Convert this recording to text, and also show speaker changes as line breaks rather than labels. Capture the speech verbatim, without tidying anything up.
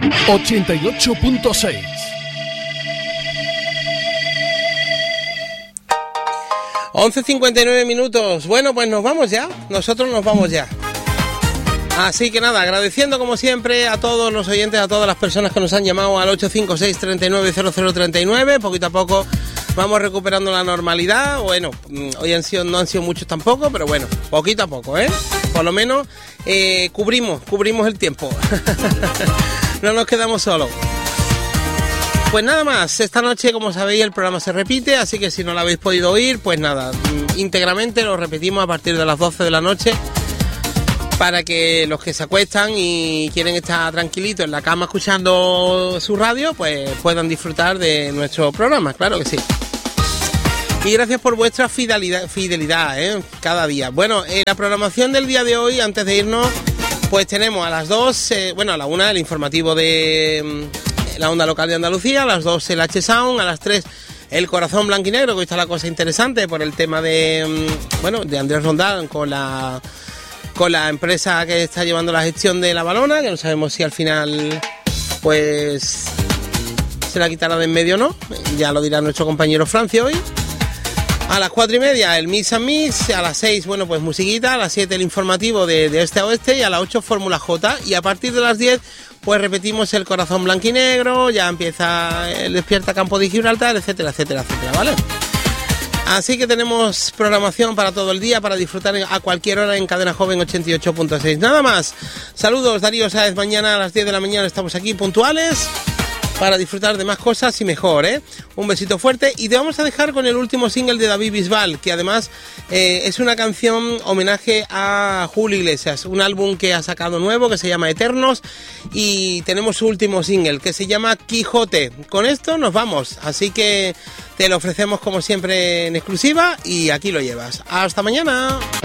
ochenta y ocho punto seis.
once cincuenta y nueve minutos. Bueno, pues nos vamos ya. Nosotros nos vamos ya. Así que nada, agradeciendo como siempre a todos los oyentes, a todas las personas que nos han llamado al ocho cinco seis, tres nueve cero cero tres nueve. Poquito a poco vamos recuperando la normalidad. Bueno, hoy han sido, no han sido muchos tampoco, pero bueno, poquito a poco, ¿eh? Por lo menos eh, cubrimos, cubrimos el tiempo. No nos quedamos solos. Pues nada más, esta noche, como sabéis, el programa se repite, así que si no lo habéis podido oír, pues nada, íntegramente lo repetimos a partir de las doce de la noche, para que los que se acuestan y quieren estar tranquilitos en la cama escuchando su radio, pues puedan disfrutar de nuestro programa, claro que sí. Y gracias por vuestra fidelidad, fidelidad ¿eh? cada día. Bueno, en la programación del día de hoy, antes de irnos, pues tenemos a las dos, eh, bueno, a la una el informativo de la onda local de Andalucía, a las dos el H-Sound, a las tres el Corazón Blanquinegro, que hoy está la cosa interesante por el tema de, bueno, de Andrés Rondán con la... con la empresa que está llevando la gestión de la balona, que no sabemos si al final pues se la quitará de en medio o no, ya lo dirá nuestro compañero Francio hoy. A las cuatro y media el Mix and Mix, a las seis, bueno, pues musiquita, a las siete el informativo de, de este a oeste y a las ocho Fórmula J, y a partir de las diez pues repetimos el Corazón Blanquinegro, ya empieza el Despierta Campo de Gibraltar, etcétera, etcétera, etcétera, ¿vale? Así que tenemos programación para todo el día, para disfrutar a cualquier hora en Cadena Joven ochenta y ocho punto seis. Nada más. Saludos, Darío Sáez. Mañana a las diez de la mañana estamos aquí puntuales para disfrutar de más cosas y mejor, ¿eh? Un besito fuerte, y te vamos a dejar con el último single de David Bisbal, que además eh, es una canción homenaje a Julio Iglesias, un álbum que ha sacado nuevo que se llama Eternos, y tenemos su último single que se llama Quijote. Con esto nos vamos, así que te lo ofrecemos como siempre en exclusiva y aquí lo llevas. ¡Hasta mañana!